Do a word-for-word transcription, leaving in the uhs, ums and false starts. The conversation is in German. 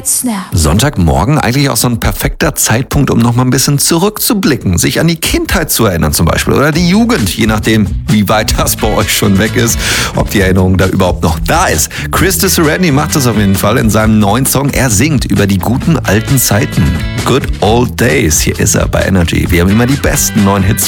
Snap. Sonntagmorgen eigentlich auch so ein perfekter Zeitpunkt, um noch mal ein bisschen zurückzublicken, sich an die Kindheit zu erinnern zum Beispiel oder die Jugend, je nachdem, wie weit das bei euch schon weg ist, ob die Erinnerung da überhaupt noch da ist. Chris Sarandon macht das auf jeden Fall in seinem neuen Song. Er singt über die guten alten Zeiten. Good Old Days. Hier ist er bei Energy. Wir haben immer die besten neuen Hits